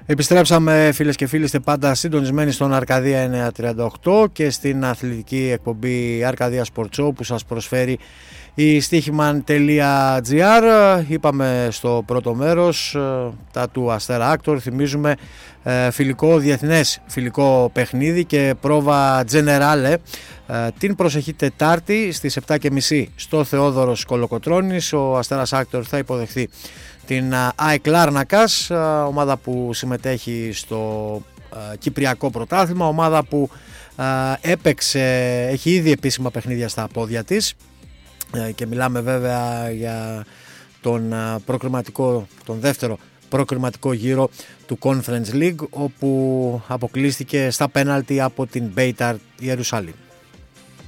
Επιστρέψαμε, φίλες και φίλοι, είστε πάντα συντονισμένοι στον Αρκαδία 938 και στην αθλητική εκπομπή Αρκαδία Sport Show που σας προσφέρει η Stichman.gr. Είπαμε στο πρώτο μέρος τα του Αστέρα Άκτορ. Θυμίζουμε φιλικό, διεθνές φιλικό παιχνίδι και πρόβα Generale την προσεχή Τετάρτη στις 7.30 στο Θεόδωρος Κολοκοτρώνης. Ο Αστέρας Άκτορ θα υποδεχθεί την ΑΕΚ Λάρνακας, ομάδα που συμμετέχει στο Κυπριακό Πρωτάθλημα, ομάδα που έχει ήδη επίσημα παιχνίδια στα πόδια της και μιλάμε βέβαια για τον δεύτερο προκριματικό γύρο του Conference League, όπου αποκλείστηκε στα πέναλτι από την Beitar Ιερουσαλήμ.